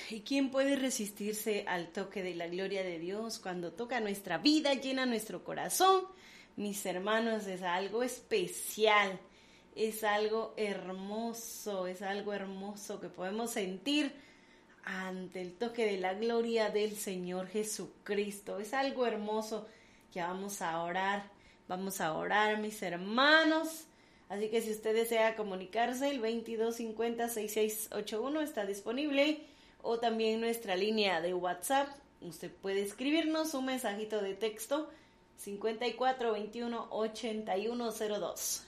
¿Y quién puede resistirse al toque de la gloria de Dios cuando toca nuestra vida, llena nuestro corazón? Mis hermanos, es algo especial, es algo hermoso que podemos sentir ante el toque de la gloria del Señor Jesucristo. Es algo hermoso que vamos a orar, mis hermanos. Así que si usted desea comunicarse, el 2250-6681 está disponible, o también nuestra línea de WhatsApp. Usted puede escribirnos un mensajito de texto 5421-8102.